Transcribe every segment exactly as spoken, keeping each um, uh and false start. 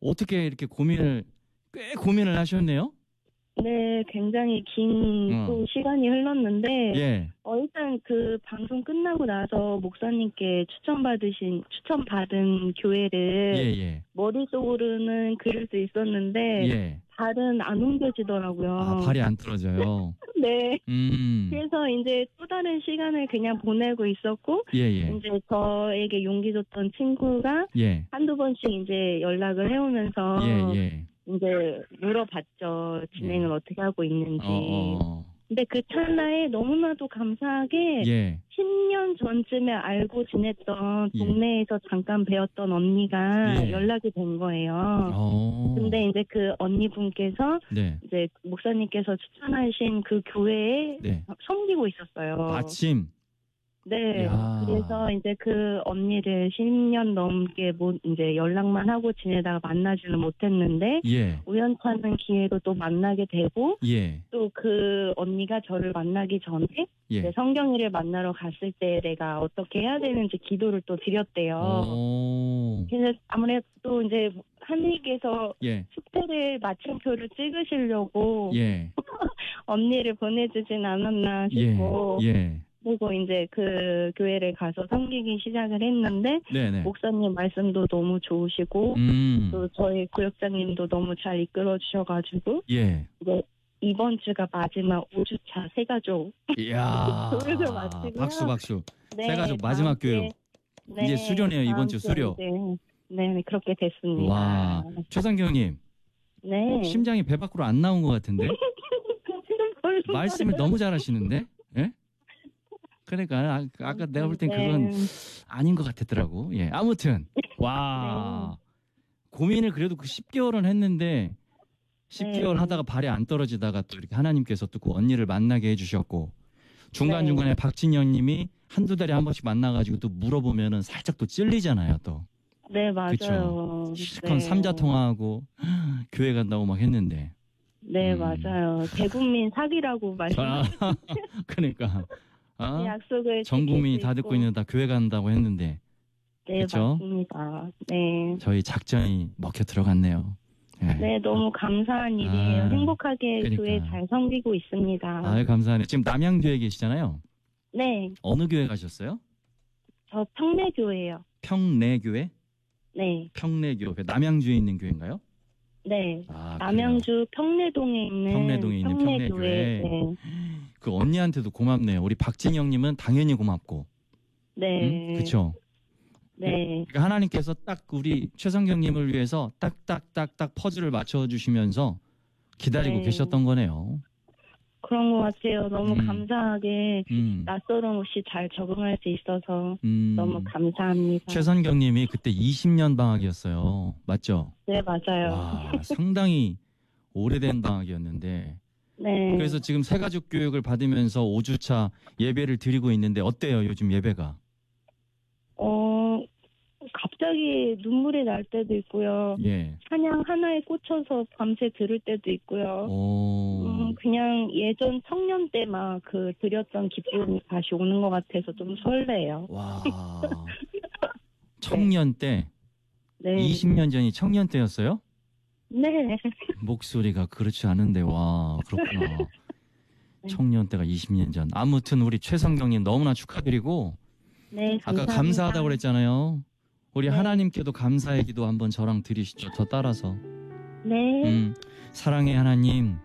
어떻게 이렇게 고민을 꽤 고민을 하셨네요? 네, 굉장히 긴 어. 또 시간이 흘렀는데 예. 어, 일단 그 방송 끝나고 나서 목사님께 추천받으신 추천받은 교회를 예, 예. 머릿속으로는 그릴 수 있었는데 예. 발은 안 옮겨지더라고요. 아, 발이 안 떨어져요. 네. 음. 그래서 이제 또 다른 시간을 그냥 보내고 있었고 예, 예. 이제 저에게 용기 줬던 친구가 예. 한두 번씩 이제 연락을 해오면서 예, 예. 이제 물어봤죠. 진행을 예. 어떻게 하고 있는지. 어, 어. 근데 그 찰나에 너무나도 감사하게 예. 십 년 전쯤에 알고 지냈던 예. 동네에서 잠깐 배웠던 언니가 예. 연락이 된 거예요. 어. 근데 이제 그 언니분께서 네. 이제 목사님께서 추천하신 그 교회에 네. 섬기고 있었어요. 마침. 네. 야. 그래서 이제 그 언니를 십 년 넘게 못 이제 연락만 하고 지내다가 만나지는 못했는데 예. 우연찮은 기회로 또 만나게 되고 예. 또 그 언니가 저를 만나기 전에 예. 이제 성경이를 만나러 갔을 때 내가 어떻게 해야 되는지 기도를 또 드렸대요. 오. 그래서 아무래도 이제 하나님께서 예. 숙제를 마침표를 찍으시려고 예. 언니를 보내주진 않았나 예. 싶고 예. 그리고 이제 그 교회를 가서 섬기기 시작을 했는데 네네. 목사님 말씀도 너무 좋으시고 음. 또 저희 구역장님도 너무 잘 이끌어 주셔가지고 예. 이제 이번 주가 마지막 오 주차 새가족 이야. 교육을 마치고요. 박수 박수. 네, 새가족 마지막 다음 주에- 교육. 네, 이제 수료네요, 이번 다음 주 주에 수료. 이제, 네, 그렇게 됐습니다. 와. 최상경님. 네. 심장이 배 밖으로 안 나온 것 같은데? 지금 벌써 말씀을 너무 잘하시는데? 예? 그러니까 아, 아까 내가 볼 땐 그건 네. 아닌 것 같았더라고. 예. 아무튼 와. 고민을 그래도 그 십 개월은 했는데 십 개월 네. 하다가 발이 안 떨어지다가 또 이렇게 하나님께서 또 그 언니를 만나게 해주셨고 중간중간에 박진영 님이 한두 달에 한 번씩 만나가지고 또 물어보면은 살짝 또 찔리잖아요, 또. 네, 맞아요. 그쵸. 실컷 네. 삼자통화하고 교회 간다고 막 했는데. 네, 음. 맞아요. 대국민 사기라고 말씀. 아, 그러니까. 아, 약속을 전 국민이 지킬 수 다 듣고 있고. 있는 다 교회 간다고 했는데 네, 그쵸? 맞습니다. 네. 저희 작전이 먹혀 들어갔네요. 예. 네, 너무 감사한 일이에요. 아, 행복하게 그러니까. 교회 잘 섬기고 있습니다. 아유, 감사하네요. 지금 남양주에 계시잖아요. 네, 어느 교회 가셨어요? 저 평내교회요. 평내교회? 네, 평내교회. 남양주에 있는 교회인가요? 네. 아, 남양주 평내동에 있는 평내동에 있는 평내교회. 네. 그 언니한테도 고맙네요. 우리 박진영님은 당연히 고맙고. 네. 응? 그쵸? 네. 그러니까 하나님께서 딱 우리 최성경님을 위해서 딱딱딱딱 퍼즐을 맞춰주시면서 기다리고 네. 계셨던 거네요. 그런 것 같아요. 너무 음. 감사하게 음. 낯설은 옷이 잘 적응할 수 있어서 음. 너무 감사합니다. 최선경님이 그때 이십 년 방학이었어요. 맞죠? 네, 맞아요. 와, 상당히 오래된 방학이었는데. 네. 그래서 지금 새가족 교육을 받으면서 오 주차 예배를 드리고 있는데 어때요, 요즘 예배가? 어, 갑자기 눈물이 날 때도 있고요. 예. 찬양 하나에 꽂혀서 밤새 들을 때도 있고요. 오. 음, 그냥 예전 청년 때 막 그 드렸던 기쁨이 다시 오는 것 같아서 좀 설레요. 와. 청년 때, 네. 이십 년 전이 청년 때였어요? 네. 목소리가 그렇지 않은데, 와, 그렇구나. 네. 청년 때가 이십 년 전. 아무튼 우리 최성경님 너무나 축하드리고, 네, 아까 감사합니다. 감사하다고 그랬잖아요. 우리 네. 하나님께도 감사의 기도 한번 저랑 드리시죠. 저 따라서. 네. 음, 사랑의 하나님.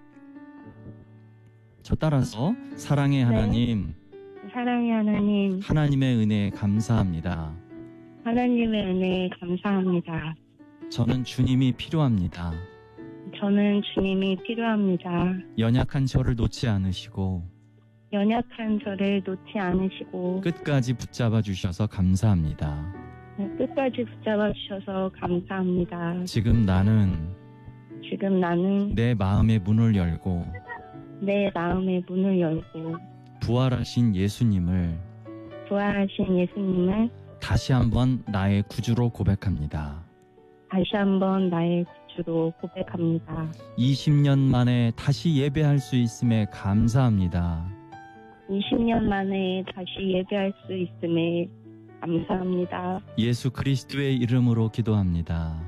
저 따라서 사랑의 하나님. 사랑의 하나님, 하나님의 은혜에 감사합니다. 하나님의 은혜에 감사합니다. 저는 주님이 필요합니다. 저는 주님이 필요합니다. 연약한 저를 놓지 않으시고 연약한 저를 놓지 않으시고 끝까지 붙잡아 주셔서 감사합니다. 끝까지 붙잡아 주셔서 감사합니다. 지금 나는 지금 나는 내 마음의 문을 열고 내 마음의 문을 열고 부활하신 예수님을 부활하신 예수님을 다시 한번 나의 구주로 고백합니다. 다시 한번 나의 구주로 고백합니다. 이십 년 만에 다시 예배할 수 있음에 감사합니다. 이십 년 만에 다시 예배할 수 있음에 감사합니다. 예수 그리스도의 이름으로 기도합니다.